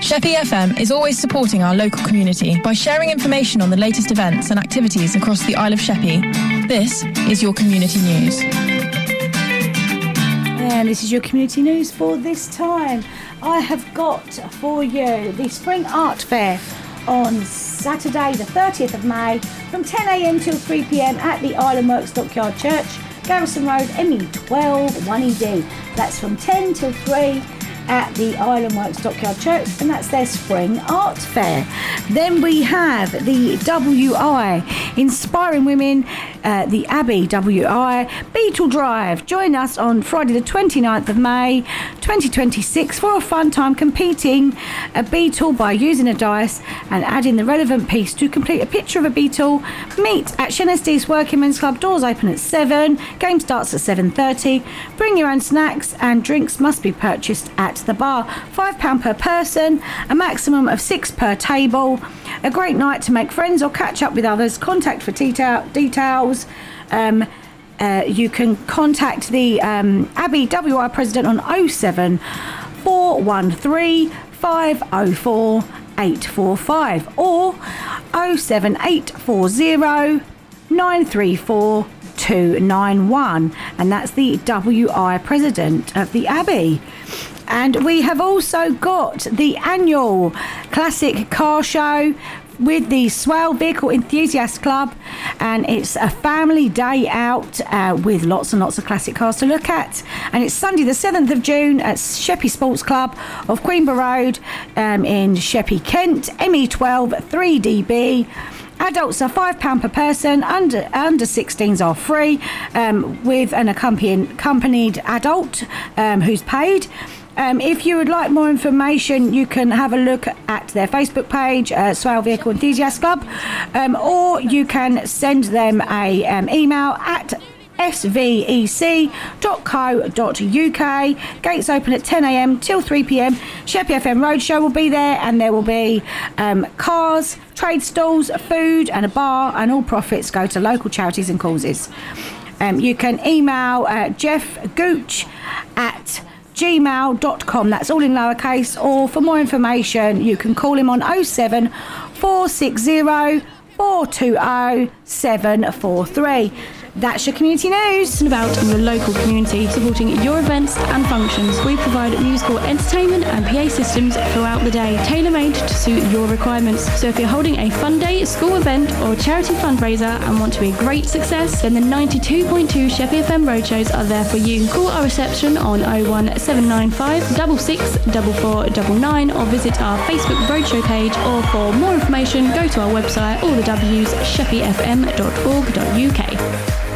Sheppey FM is always supporting our local community by sharing information on the latest events and activities across the Isle of Sheppey. This is your community news. And this is your community news for this time. I have got for you the Spring Art Fair on Saturday the 30th of May from 10 a.m. till 3 p.m. at the Island Works Dockyard Church, Garrison Road, ME12 1ED. That's from 10 till 3 at the Island Works Dockyard Church, and that's their Spring Art Fair. Then we have the WI, Inspiring Women, the Abbey WI Beetle Drive. Join us on Friday the 29th of May 2026 for a fun time competing a beetle by using a dice and adding the relevant piece to complete a picture of a beetle. Meet at Shenestee's Working Men's Club. Doors open at 7. Game starts at 7:30. Bring your own snacks and drinks must be purchased at the bar. £5 per person, a maximum of 6 per table. A great night to make friends or catch up with others. Contact for details. You can contact the Abbey WI President on 07 413 504 845 or 07840 934 291, and that's the WI President of the Abbey. And we have also got the annual classic car show with the Swale Vehicle Enthusiast Club, and it's a family day out with lots and lots of classic cars to look at, and it's Sunday the 7th of June at Sheppey Sports Club of Queenborough Road in Sheppey, Kent, ME12 3DB. Adults are £5 per person, under 16s are free, with an accompanied adult who's paid. If you would like more information, you can have a look at their Facebook page, Swale Vehicle Enthusiast Club, or you can send them a email at svec.co.uk. Gates open at 10 a.m. till 3 p.m. Sheppey FM Roadshow will be there, and there will be cars, trade stalls, food and a bar, and all profits go to local charities and causes. You can email Jeff Gooch at gmail.com. That's all in lowercase, or for more information you can call him on 07 460 420 743. That's your community news. About your local community, supporting your events and functions. We provide musical entertainment and PA systems throughout the day, tailor-made to suit your requirements. So if you're holding a fun day, school event or charity fundraiser and want to be a great success, then the 92.2 Sheppey FM roadshows are there for you. Call our reception on 01795 664499 or visit our Facebook roadshow page, or for more information go to our website, all the W's, sheppeyfm.org.uk.